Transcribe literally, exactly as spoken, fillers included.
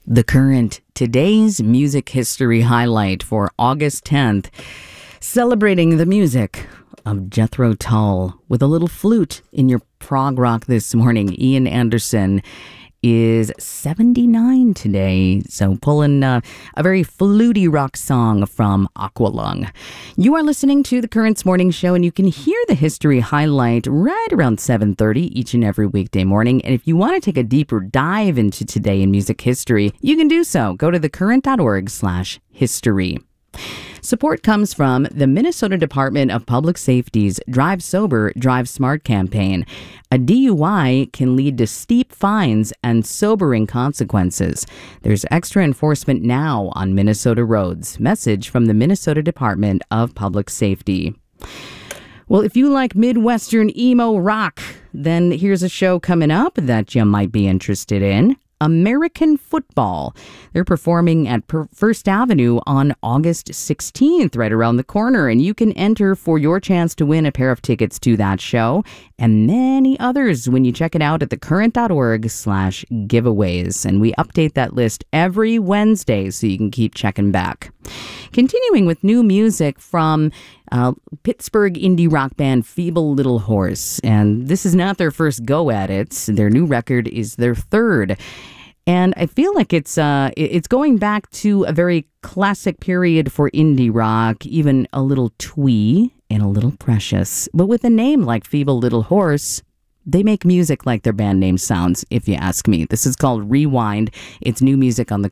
The Current, today's music history highlight for August tenth, celebrating the music of Jethro Tull with a little flute in your prog rock this morning. Ian Anderson is seventy-nine today, so pulling uh, a very fluty rock song from Aqualung. You are listening to The Current's Morning Show, and you can hear the history highlight right around seven thirty each and every weekday morning. And if you want to take a deeper dive into today in music history, you can do so. Go to thecurrent.org slash history. Support comes from the Minnesota Department of Public Safety's Drive Sober, Drive Smart campaign. A D U I can lead to steep fines and sobering consequences. There's extra enforcement now on Minnesota roads. Message from the Minnesota Department of Public Safety. Well, if you like Midwestern emo rock, then here's a show coming up that you might be interested in. American Football. They're performing at First Avenue on August sixteenth, right around the corner, and you can enter for your chance to win a pair of tickets to that show and many others when you check it out at thecurrent.org slash giveaways. And we update that list every Wednesday so you can keep checking back. Continuing with new music from uh, Pittsburgh indie rock band Feeble Little Horse. And this is not their first go at it. Their new record is their third. And I feel like it's uh, it's going back to a very classic period for indie rock, even a little twee and a little precious. But with a name like Feeble Little Horse, they make music like their band name sounds, if you ask me. This is called Rewind. It's new music on the